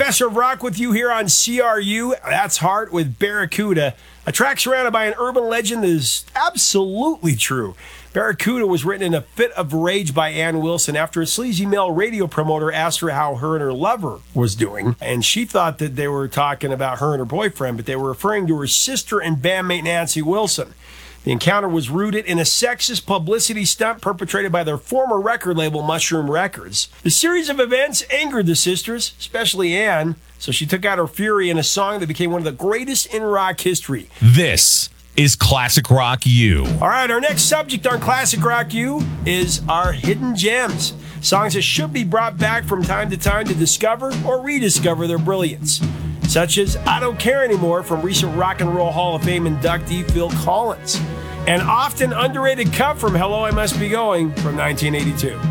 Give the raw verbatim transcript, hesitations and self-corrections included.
Professor of Rock with you here on C R U. That's Heart with Barracuda. A track surrounded by an urban legend that is absolutely true. Barracuda was written in a fit of rage by Ann Wilson after a sleazy male radio promoter asked her how her and her lover was doing. And she thought that they were talking about her and her boyfriend, but they were referring to her sister and bandmate Nancy Wilson. The encounter was rooted in a sexist publicity stunt perpetrated by their former record label, Mushroom Records. The series of events angered the sisters, especially Ann, so she took out her fury in a song that became one of the greatest in rock history. This is Classic Rock U. All right, our next subject on Classic Rock U is our hidden gems. Songs that should be brought back from time to time to discover or rediscover their brilliance. Such as I Don't Care Anymore from recent Rock and Roll Hall of Fame inductee Phil Collins. An often underrated cut from Hello, I Must Be Going from nineteen eighty-two.